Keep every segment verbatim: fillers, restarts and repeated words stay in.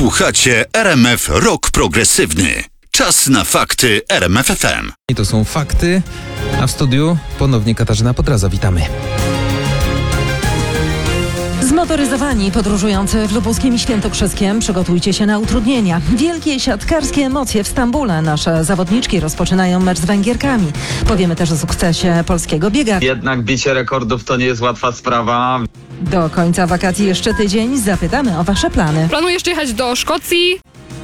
Słuchacie R M F Rock Progresywny. Czas na fakty R M F F M. I to są fakty, a w studiu ponownie Katarzyna Podraza. Witamy. Zmotoryzowani podróżujący w lubuskim Świętokrzyskiem, przygotujcie się na utrudnienia. Wielkie siatkarskie emocje w Stambule. Nasze zawodniczki rozpoczynają mecz z Węgierkami. Powiemy też o sukcesie polskiego biegacza. Jednak bicie rekordów to nie jest łatwa sprawa. Do końca wakacji jeszcze tydzień. Zapytamy o wasze plany. Planuję jeszcze jechać do Szkocji.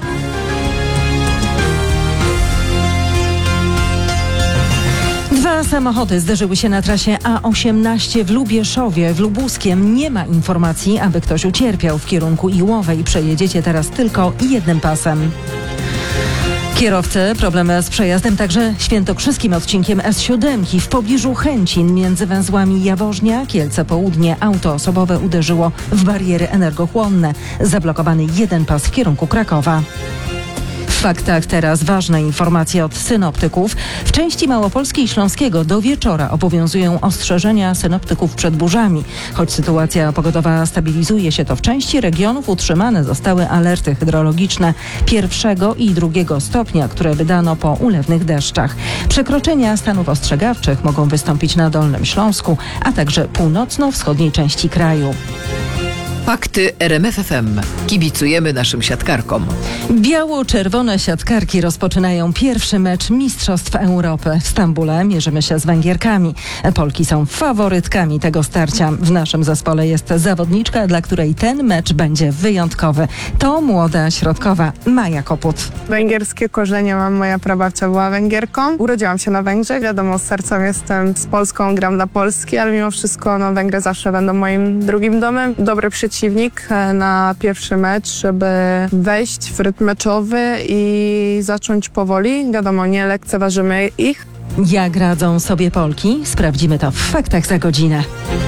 Dwa samochody zderzyły się na trasie A osiemnaście w Lubieszowie. W Lubuskiem nie ma informacji, aby ktoś ucierpiał. W kierunku Iłowej przejedziecie teraz tylko jednym pasem. Kierowcy problemy z przejazdem także świętokrzyskim odcinkiem S siedem w pobliżu Chęcin między węzłami Jaworznia, Kielce Południe. Auto osobowe uderzyło w bariery energochłonne. Zablokowany jeden pas w kierunku Krakowa. W faktach teraz ważne informacje od synoptyków. W części Małopolski i Śląskiego do wieczora obowiązują ostrzeżenia synoptyków przed burzami. Choć sytuacja pogodowa stabilizuje się, to w części regionów utrzymane zostały alerty hydrologiczne pierwszego i drugiego stopnia, które wydano po ulewnych deszczach. Przekroczenia stanów ostrzegawczych mogą wystąpić na Dolnym Śląsku, a także północno-wschodniej części kraju. Fakty R M F F M. Kibicujemy naszym siatkarkom. Biało-czerwone siatkarki rozpoczynają pierwszy mecz Mistrzostw Europy. W Stambule mierzymy się z Węgierkami. Polki są faworytkami tego starcia. W naszym zespole jest zawodniczka, dla której ten mecz będzie wyjątkowy. To młoda środkowa Maja Koput. Węgierskie korzenie mam, moja prababcia była Węgierką. Urodziłam się na Węgrzech, wiadomo, z sercem jestem z Polską, gram dla Polski, ale mimo wszystko no, Węgry zawsze będą moim drugim domem. Dobry przeciwnik na pierwszy mecz, żeby wejść w rytm meczowy i zacząć powoli. Wiadomo, nie lekceważymy ich. Jak radzą sobie Polki? Sprawdzimy to w faktach za godzinę.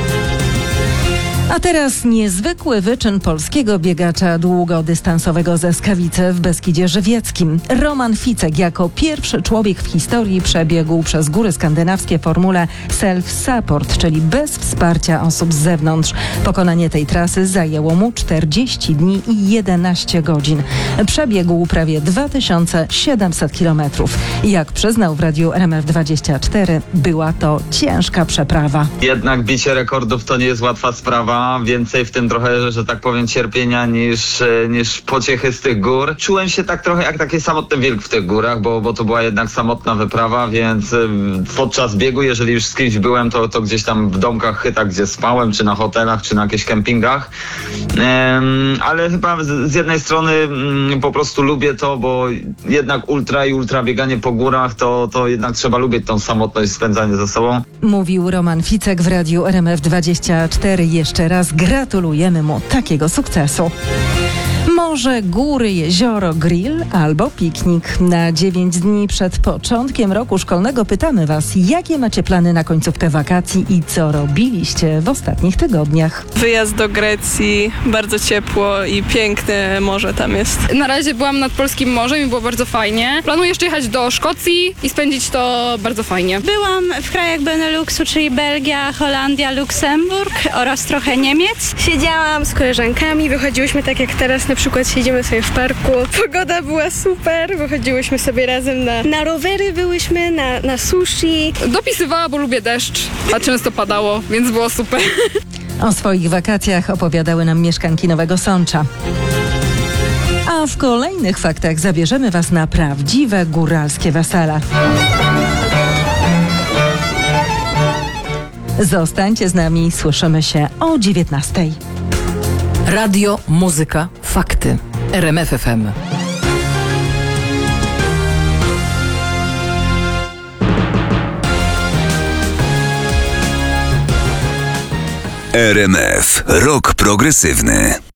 A teraz niezwykły wyczyn polskiego biegacza długodystansowego ze Skawicy w Beskidzie Żywieckim. Roman Ficek jako pierwszy człowiek w historii przebiegł przez góry skandynawskie w formule self-support, czyli bez wsparcia osób z zewnątrz. Pokonanie tej trasy zajęło mu czterdzieści dni i jedenaście godzin. Przebiegł prawie dwa tysiące siedemset kilometrów. Jak przyznał w Radiu R M F dwadzieścia cztery, była to ciężka przeprawa. Jednak bicie rekordów to nie jest łatwa sprawa. Więcej w tym trochę, że tak powiem, cierpienia niż, niż pociechy z tych gór. Czułem się tak trochę jak taki samotny wilk w tych górach, bo, bo to była jednak samotna wyprawa, więc podczas biegu, jeżeli już z kimś byłem, to, to gdzieś tam w domkach chyta, gdzie spałem, czy na hotelach, czy na jakichś kempingach. Um, ale chyba z, z jednej strony um, po prostu lubię to, bo jednak ultra i ultra bieganie po górach, to, to jednak trzeba lubić tą samotność, spędzanie ze sobą. Mówił Roman Ficek w Radiu R M F dwadzieścia cztery. Jeszcze raz gratulujemy mu takiego sukcesu. Morze, góry, jezioro, grill albo piknik. Na dziewięć dni przed początkiem roku szkolnego pytamy Was, jakie macie plany na końcówkę wakacji i co robiliście w ostatnich tygodniach. Wyjazd do Grecji, bardzo ciepło i piękne morze tam jest. Na razie byłam nad Polskim Morzem i było bardzo fajnie. Planuję jeszcze jechać do Szkocji i spędzić to bardzo fajnie. Byłam w krajach Beneluxu, czyli Belgia, Holandia, Luksemburg oraz trochę Niemiec. Siedziałam z koleżankami, wychodziłyśmy tak jak teraz, na przykład siedzimy sobie w parku. Pogoda była super, wychodziłyśmy sobie razem na, na rowery, byłyśmy na, na sushi. Dopisywała, bo lubię deszcz, a często padało, więc było super. O swoich wakacjach opowiadały nam mieszkanki Nowego Sącza. A w kolejnych faktach zabierzemy Was na prawdziwe góralskie wesele. Zostańcie z nami, słyszymy się o dziewiętnastej. Radio, muzyka, fakty. R M F F M. R M F Rock Progresywny.